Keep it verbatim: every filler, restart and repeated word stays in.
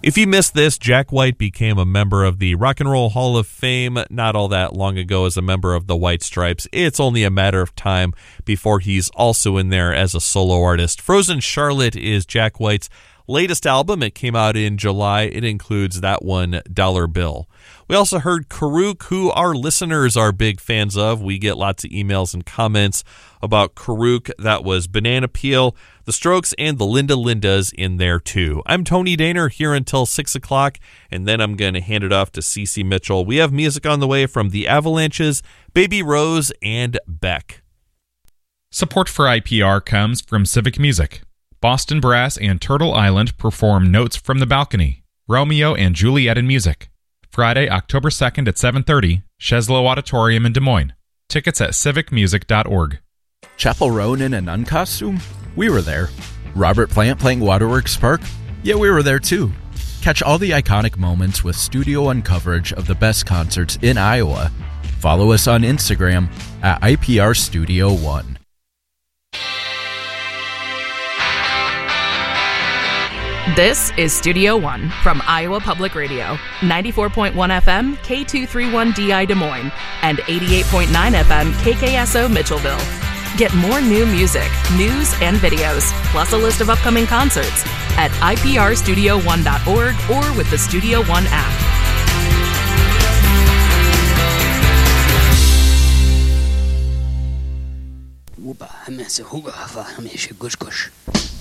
If you missed this, Jack White became a member of the Rock and Roll Hall of Fame not all that long ago as a member of the White Stripes. It's only a matter of time before he's also in there as a solo artist. Frozen Charlotte is Jack White's latest album. It came out in July. It includes that one, Dollar Bill. We also heard Karuk, who our listeners are big fans of. We get lots of emails and comments about Karuk. That was Banana Peel, The Strokes, and the Linda Lindas in there too. I'm Tony Daner here until six o'clock, and then I'm going to hand it off to Cece Mitchell. We have music on the way from The Avalanches, Baby Rose, and Beck. Support for I P R comes from Civic Music. Boston Brass and Turtle Island perform Notes from the Balcony, Romeo and Juliet in Music. Friday, October second at seven thirty, Cheslow Auditorium in Des Moines. Tickets at civic music dot org. Chappell Roan in an uncostume? We were there. Robert Plant playing Waterworks Park? Yeah, we were there too. Catch all the iconic moments with Studio One coverage of the best concerts in Iowa. Follow us on Instagram at I P R Studio One. This is Studio One from Iowa Public Radio, ninety-four point one F M, K two thirty-one D I Des Moines, and eighty-eight point nine F M, K K S O Mitchellville. Get more new music, news, and videos, plus a list of upcoming concerts at I P R studio one dot org or with the Studio One app. Uba, همه سه خوبه، همه شه گوش گوش.